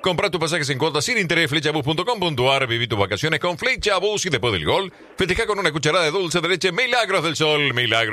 Compra tus pasajes en cuotas sin interés, flechabus.com.ar. Viví tus vacaciones con Flechabus y después del gol, festeja con una cucharada de dulce de leche Milagros del Sol,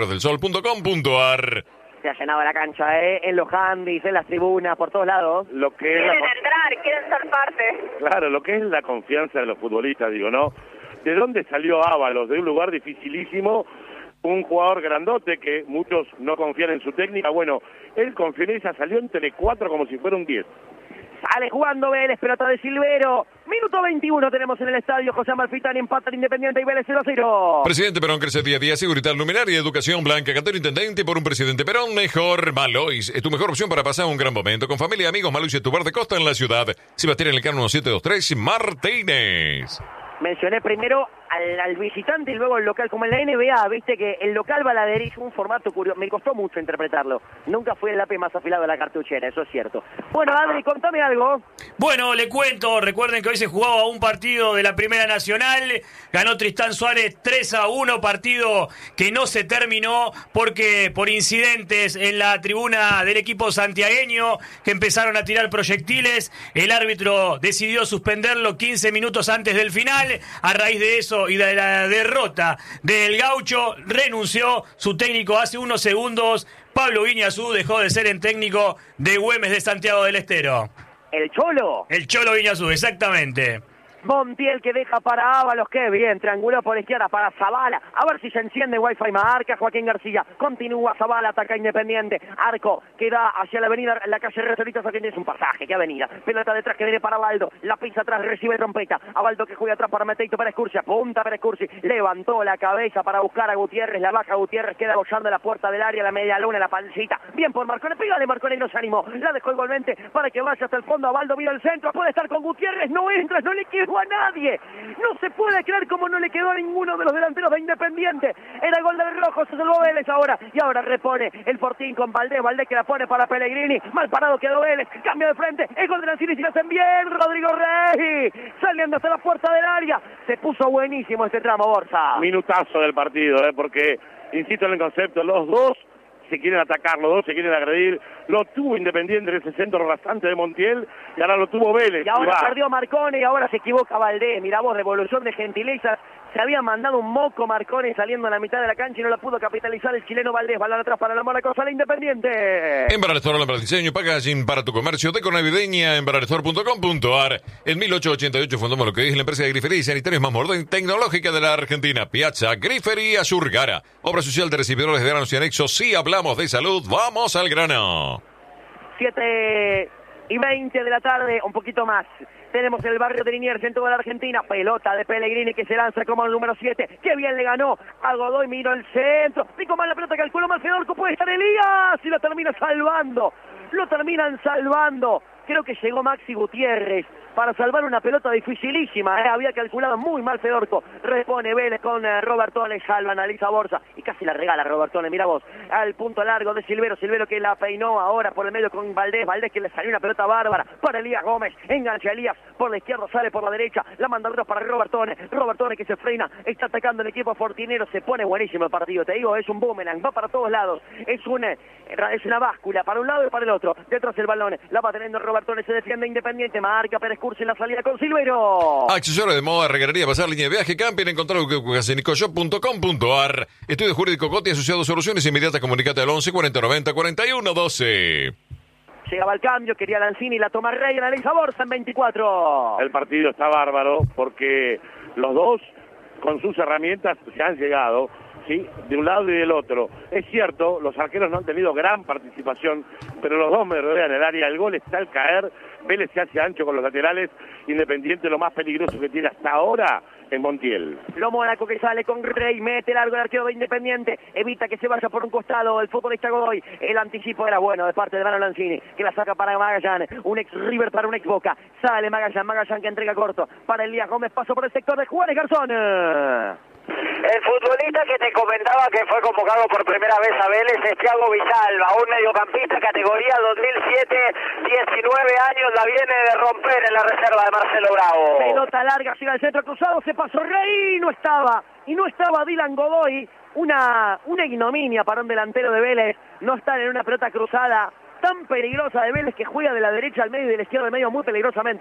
milagrosdelsol.com.ar. Se ha llenado la cancha, en los handys, en las tribunas, por todos lados. Lo que es quieren entrar, quieren ser parte. Claro, lo que es la confianza de los futbolistas, digo, ¿no? ¿De dónde salió Ábalos? De un lugar dificilísimo, un jugador grandote que muchos no confían en su técnica. Bueno, él confió en ella, salió entre 4 como si fuera un 10. Sale jugando Vélez, pelota de Silvero. Minuto 21 tenemos en el estadio. José Amalfitani empata al Independiente y Vélez 0-0. Presidente Perón crece día a día. Seguridad Luminaria, educación blanca. Cantero Intendente por un Presidente Perón mejor. Malois es tu mejor opción para pasar un gran momento. Con familia y amigos, Malois es tu bar de costa en la ciudad. Sebastián en el Cano 1723, Martínez. Mencioné primero al visitante y luego el local, como en la NBA, viste que el local va a la derecha, un formato curioso, me costó mucho interpretarlo, nunca fue el lápiz más afilado de la cartuchera, eso es cierto. Bueno, Adri, contame algo. Bueno, le cuento, recuerden que hoy se jugaba un partido de la Primera Nacional, ganó Tristán Suárez 3-1, partido que no se terminó porque por incidentes en la tribuna del equipo santiagueño que empezaron a tirar proyectiles, el árbitro decidió suspenderlo 15 minutos antes del final. A raíz de eso y de la derrota del Gaucho, renunció su técnico hace unos segundos. Pablo Guiñazú dejó de ser el técnico de Güemes de Santiago del Estero. ¿El Cholo? El Cholo Guiñazú, exactamente. Montiel que deja para Ábalos, qué bien, trianguló por izquierda para Zavala, a ver si se enciende Wi-Fi, marca Joaquín García, continúa Zavala, ataca Independiente, Arco, que da hacia la avenida, la calle Retoritos, aquí es un pasaje, qué avenida, pelota detrás que viene para Baldo, la pisa atrás, recibe trompeta, a Baldo que juega atrás para Meteito Pérez Cursi, apunta Pérez Cursi, levantó la cabeza para buscar a Gutiérrez, la baja Gutiérrez, queda bollando la puerta del área, la media luna, la pancita, bien por Marcone, pégale Marcone y no se animó, la dejó igualmente para que vaya hasta el fondo, a Baldo mira el centro, puede estar con Gutiérrez, no entra, no le quedó a nadie, no se puede creer cómo no le quedó a ninguno de los delanteros de Independiente, era gol del Rojo, se salvó Vélez ahora, y ahora repone el Fortín con Valdés que la pone para Pellegrini, mal parado quedó Vélez, cambio de frente, el gol de Lanzini, si lo hacen bien, Rodrigo Rey, saliendo hasta la puerta del área, se puso buenísimo este tramo, Borja. Minutazo del partido, porque, insisto en el concepto, los dos se quieren atacar, los dos se quieren agredir, lo tuvo Independiente en ese centro rasante de Montiel, y ahora lo tuvo Vélez. Y ahora perdió Marcone, y ahora se equivoca Valdés, mirá vos, revolución de gentilezas, se había mandado un moco Marcone saliendo a la mitad de la cancha y no la pudo capitalizar el chileno Valdés, balón atrás para la Mónaco, sale Independiente. En Barrestore, para el diseño, packaging para tu comercio, deco navideña en barrestore.com.ar. En 1888 fundamos lo que es la empresa de grifería y sanitarios más moderna y tecnológica de la Argentina, Piazza Grifería Surgara. Obra social de recibidores de granos y anexos. Si hablamos de salud, vamos al grano. 7:20 de la tarde, un poquito más. Tenemos el barrio de Liniers en toda la Argentina. Pelota de Pellegrini que se lanza como el número 7. Qué bien le ganó a Godoy, miró el centro. Pico mal la pelota, calculó mal Fedorco. Puede estar Elías y lo termina salvando. Lo terminan salvando. Creo que llegó Maxi Gutiérrez para salvar una pelota dificilísima, había calculado muy mal Fedorco, repone Vélez con Robertone, salva, analiza Borja, y casi la regala Robertone, mira vos, al punto largo de Silvero que la peinó ahora por el medio con Valdés que le salió una pelota bárbara, para Elías Gómez, engancha a Elías, por la izquierda sale por la derecha, la manda para Robertone que se frena, está atacando el equipo fortinero, se pone buenísimo el partido, te digo, es un boomerang, va para todos lados, es una báscula, para un lado y para el otro, detrás el balón, la va teniendo Robertone, se defiende Independiente, marca Pérez Cursi en la salida con Silvero. Accesorios de moda, regarería, pasar línea de viaje, camping, encontrar casinicoshop.com.ar. Estudio Jurídico Coti, asociado Soluciones Inmediatas, comunicate al 11 40 90 41 12. Llegaba el cambio, quería Lanzini, la toma Rey, analiza Borja en 24. El partido está bárbaro porque los dos con sus herramientas se han llegado, ¿sí?, de un lado y del otro. Es cierto, los arqueros no han tenido gran participación, pero los dos me rodean el área. El gol está al caer, Vélez se hace ancho con los laterales, Independiente lo más peligroso que tiene hasta ahora en Montiel. Lo Mónaco que sale con Rey, mete largo el arquero de Independiente, evita que se vaya por un costado el futbolista Godoy. El anticipo era bueno de parte de Mano Lanzini, que la saca para Magallán, un ex River para un ex Boca. Sale Magallán que entrega corto para Elías Gómez, paso por el sector de Juárez Garzón. El futbolista que te comentaba que fue convocado por primera vez a Vélez es Thiago Villalba, un mediocampista categoría 2007, 19 años, la viene de romper en la reserva de Marcelo Bravo. Pelota larga, llega al centro cruzado, se pasó Rey, y no estaba Dylan Godoy, una ignominia para un delantero de Vélez, no estar en una pelota cruzada tan peligrosa de Vélez que juega de la derecha al medio y de la izquierda al medio muy peligrosamente.